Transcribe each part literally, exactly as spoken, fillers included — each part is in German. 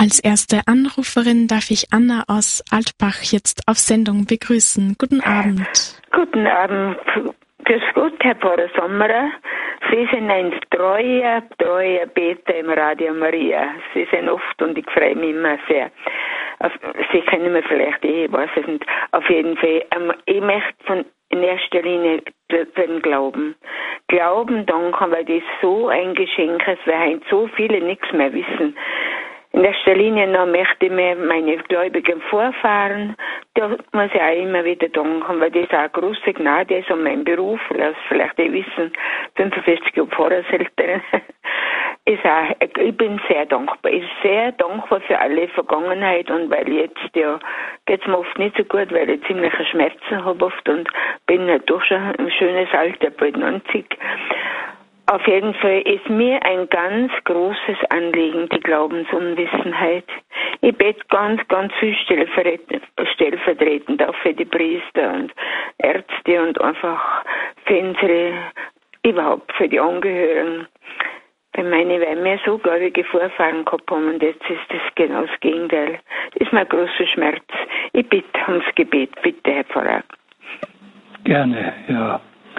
Als erste Anruferin darf ich Anna aus Altbach jetzt auf Sendung begrüßen. Guten Abend. Guten Abend. Grüß Gott, Herr Pfarrer Sommerer. Sie sind ein treuer, treuer Beter im Radio Maria. Sie sind oft und ich freue mich immer sehr. Sie kennen mich vielleicht eh, ich weiß es nicht. Auf jeden Fall, ich möchte von in erster Linie den Glauben. Glauben danken, weil das so ein Geschenk ist, weil heute so viele nichts mehr wissen. In erster Linie noch möchte ich mir meine gläubigen Vorfahren, da muss ich auch immer wieder danken, weil das auch eine große Gnade ist und mein Beruf, das vielleicht die wissen, fünfundvierzig Jahre Pfarrerseltern, ist auch, ich bin sehr dankbar. Ich bin sehr dankbar für alle Vergangenheit und weil jetzt, ja, geht's mir oft nicht so gut, weil ich ziemliche Schmerzen habe oft und bin ja doch schon ein schönes Alter, bald neunzig. Auf jeden Fall ist mir ein ganz großes Anliegen die Glaubensunwissenheit. Ich bete ganz, ganz viel stellvertretend auch für die Priester und Ärzte und einfach für unsere, überhaupt für die Angehörigen. Bei meine, weil wir so gläubige Vorfahren gehabt haben und jetzt ist das genau das Gegenteil. Das ist mein großer Schmerz. Ich bitte ums Gebet, bitte, Herr Pfarrer. Gerne, ja.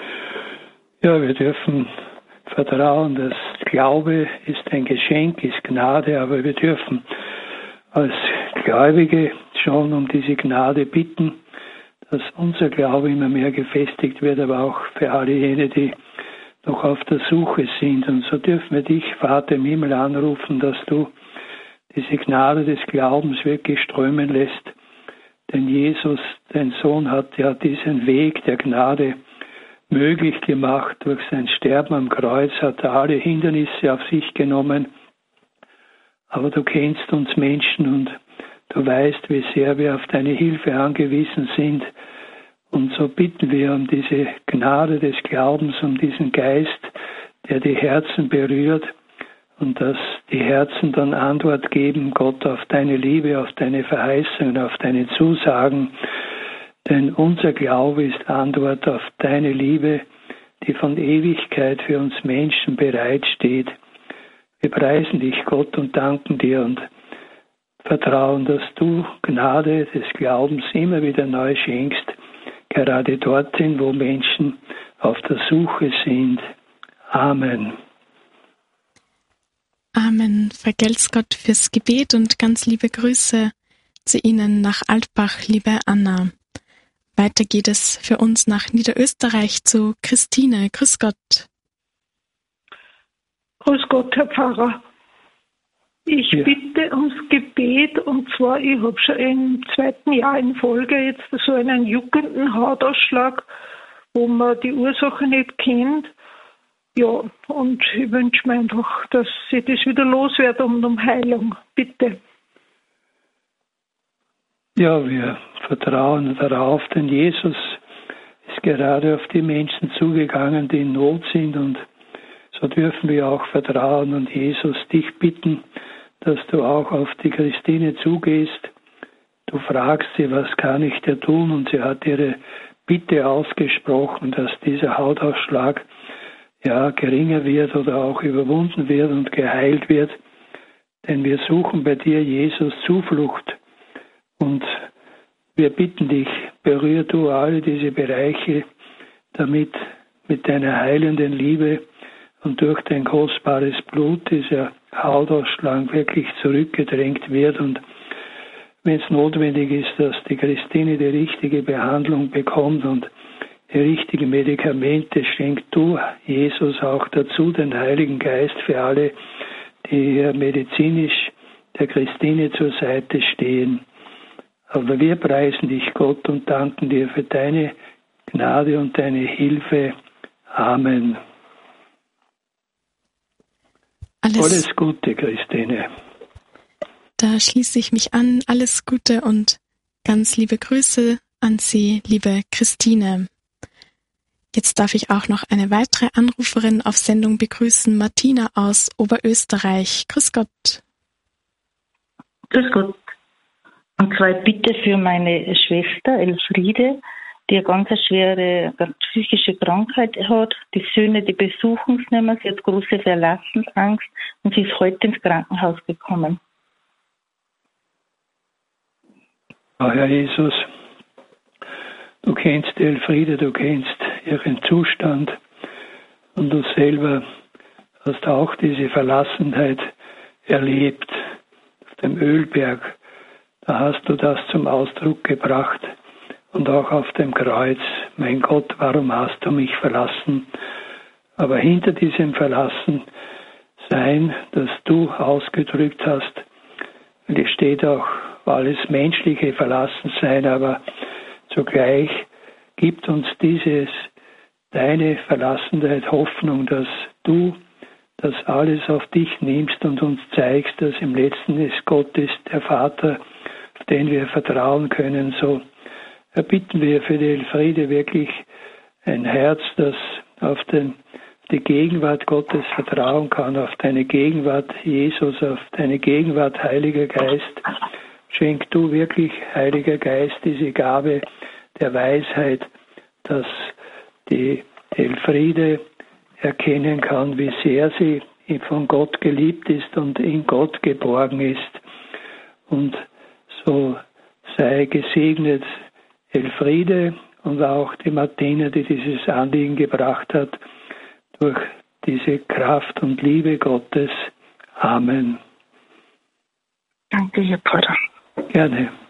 Ja, wir dürfen vertrauen, dass Glaube ist ein Geschenk, ist Gnade, aber wir dürfen als Gläubige schon um diese Gnade bitten, dass unser Glaube immer mehr gefestigt wird, aber auch für alle jene, die noch auf der Suche sind. Und so dürfen wir dich, Vater im Himmel, anrufen, dass du diese Gnade des Glaubens wirklich strömen lässt. Denn Jesus, dein Sohn, hat ja diesen Weg der Gnade möglich gemacht. Durch sein Sterben am Kreuz hat er alle Hindernisse auf sich genommen. Aber du kennst uns Menschen und du weißt, wie sehr wir auf deine Hilfe angewiesen sind. Und so bitten wir um diese Gnade des Glaubens, um diesen Geist, der die Herzen berührt und dass die Herzen dann Antwort geben, Gott, auf deine Liebe, auf deine Verheißungen, auf deine Zusagen. Denn unser Glaube ist Antwort auf deine Liebe, die von Ewigkeit für uns Menschen bereitsteht. Wir preisen dich, Gott, und danken dir und vertrauen, dass du Gnade des Glaubens immer wieder neu schenkst, gerade dorthin, wo Menschen auf der Suche sind. Amen. Amen. Vergelt's Gott fürs Gebet und ganz liebe Grüße zu Ihnen nach Altbach, liebe Anna. Weiter geht es für uns nach Niederösterreich zu Christine. Grüß Gott. Grüß Gott, Herr Pfarrer. Ich ja. bitte ums Gebet, und zwar, ich habe schon im zweiten Jahr in Folge jetzt so einen juckenden Hautausschlag, wo man die Ursache nicht kennt. Ja, und ich wünsche mir einfach, dass ich das wieder loswerde und um Heilung. Bitte. Ja, wir vertrauen darauf, denn Jesus ist gerade auf die Menschen zugegangen, die in Not sind, und so dürfen wir auch vertrauen und Jesus dich bitten, dass du auch auf die Christine zugehst. Du fragst sie, was kann ich dir tun? Und sie hat ihre Bitte ausgesprochen, dass dieser Hautausschlag ja geringer wird oder auch überwunden wird und geheilt wird. Denn wir suchen bei dir, Jesus, Zuflucht. Und wir bitten dich, berühr du alle diese Bereiche, damit mit deiner heilenden Liebe und durch dein kostbares Blut dieser Hautausschlag wirklich zurückgedrängt wird. Und wenn es notwendig ist, dass die Christine die richtige Behandlung bekommt und die richtigen Medikamente, schenkt du, Jesus, auch dazu den Heiligen Geist für alle, die hier medizinisch der Christine zur Seite stehen. Aber wir preisen dich, Gott, und danken dir für deine Gnade und deine Hilfe. Amen. Alles, Alles Gute, Christine. Da schließe ich mich an. Alles Gute und ganz liebe Grüße an Sie, liebe Christine. Jetzt darf ich auch noch eine weitere Anruferin auf Sendung begrüßen, Martina aus Oberösterreich. Grüß Gott. Grüß Gott. Und zwar bitte für meine Schwester Elfriede, die eine ganz schwere psychische Krankheit hat. Die Söhne, die besuchen es nicht mehr. Sie hat große Verlassensangst und sie ist heute ins Krankenhaus gekommen. Oh, Herr Jesus, du kennst Elfriede, du kennst ihren Zustand und du selber hast auch diese Verlassenheit erlebt auf dem Ölberg. Da hast du das zum Ausdruck gebracht und auch auf dem Kreuz. Mein Gott, warum hast du mich verlassen? Aber hinter diesem Verlassensein, das du ausgedrückt hast, und es steht auch alles menschliche Verlassensein, aber zugleich gibt uns dieses, deine Verlassenheit Hoffnung, dass du das alles auf dich nimmst und uns zeigst, dass im Letzten es Gott ist, der Vater, auf den wir vertrauen können. So erbitten wir für die Elfriede wirklich ein Herz, das auf den, die Gegenwart Gottes vertrauen kann, auf deine Gegenwart, Jesus, auf deine Gegenwart, Heiliger Geist. Schenk du wirklich, Heiliger Geist, diese Gabe der Weisheit, dass die Elfriede erkennen kann, wie sehr sie von Gott geliebt ist und in Gott geborgen ist. Und so sei gesegnet Elfriede und auch die Martina, die dieses Anliegen gebracht hat, durch diese Kraft und Liebe Gottes. Amen. Danke, Herr Pfarrer. Gerne.